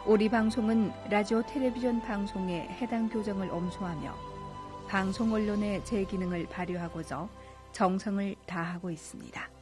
우리 방송은 라디오 텔레비전 방송에 해당 교정을 엄수하며 방송 언론의 제 기능을 발휘하고자 정성을 다하고 있습니다.